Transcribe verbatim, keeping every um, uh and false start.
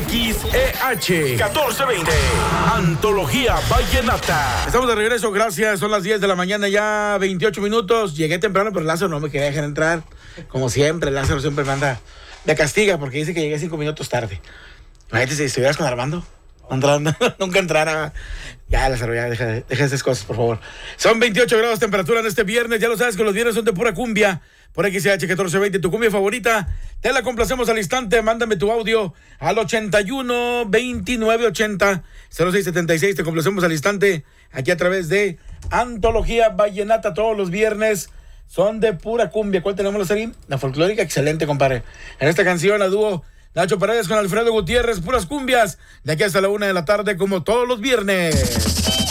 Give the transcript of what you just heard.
X E H catorce veinte. Antología Vallenata. Estamos de regreso, gracias. Son las diez de la mañana, ya veintiocho minutos. Llegué temprano, pero Lázaro no me quería dejar entrar. Como siempre, Lázaro siempre manda, me castiga porque dice que llegué cinco minutos tarde. Imagínate si estuvieras con Armando. Entrando, nunca entrara. Ya, Lázaro, ya, deja, deja esas cosas, por favor. Son veintiocho grados temperatura en este viernes. Ya lo sabes que los viernes son de pura cumbia. Por X E H catorce veinte, tu cumbia favorita. Te la complacemos al instante. Mándame tu audio al ochenta y uno, veintinueve, ochenta, cero seis setenta y seis. Te complacemos al instante aquí a través de Antología Vallenata. Todos los viernes son de pura cumbia. ¿Cuál tenemos, Lazarín? La folclórica, excelente, compadre. En esta canción, a dúo Nacho Paredes con Alfredo Gutiérrez, puras cumbias, de aquí hasta la una de la tarde, como todos los viernes.